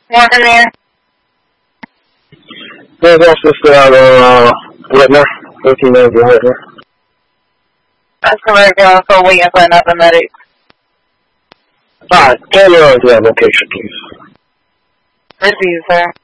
Morgan there. There's also still out on Whitmer, 1490 Whitmer. That's correct. I'm also waiting for another medic. Alright, carry on to that location, please. Receive, sir.